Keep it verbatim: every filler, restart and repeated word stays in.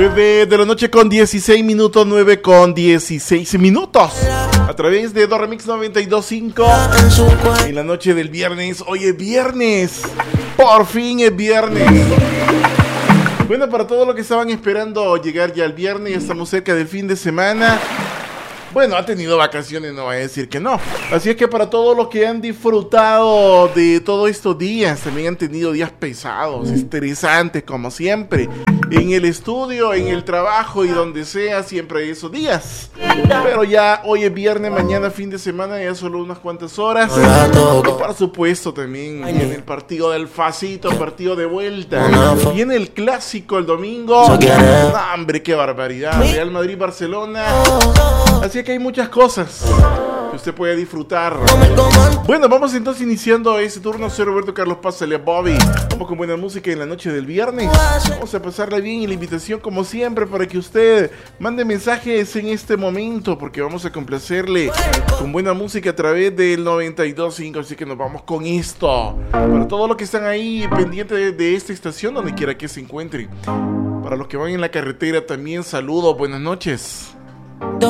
nueve de la noche con dieciséis minutos, nueve con dieciséis minutos. A través de Doremix noventa y dos punto cinco. En la noche del viernes. Hoy es viernes. Por fin es viernes. Bueno, para todos los que estaban esperando llegar ya el viernes, ya estamos cerca del fin de semana. Bueno, ha tenido vacaciones, no voy a decir que no. Así es que para todos los que han disfrutado de todos estos días, también han tenido días pesados, estresantes, como siempre. En el estudio, en el trabajo y donde sea, siempre hay esos días. Pero ya hoy es viernes, mañana fin de semana, ya solo unas cuantas horas. Y por supuesto también viene el partido del Facito, partido de vuelta. Viene el clásico el domingo. ¡Ah, hombre, qué barbaridad! Real Madrid-Barcelona. Así que hay muchas cosas que usted puede disfrutar. Bueno, vamos entonces iniciando este turno. Soy Roberto Carlos Paz, alias Bobby. Vamos con buena música en la noche del viernes. Vamos a pasarla bien y la invitación como siempre para que usted mande mensajes en este momento, porque vamos a complacerle con buena música a través del noventa y dos punto cinco. Así que nos vamos con esto. Para todos los que están ahí pendientes de, de esta estación, donde quiera que se encuentren. Para los que van en la carretera también, saludos, buenas noches.